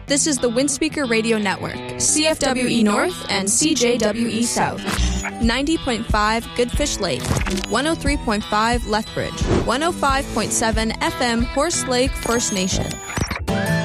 This is the Windspeaker Radio Network, CFWE North and CJWE South. 90.5 Goodfish Lake, 103.5 Lethbridge, 105.7 FM Horse Lake First Nation.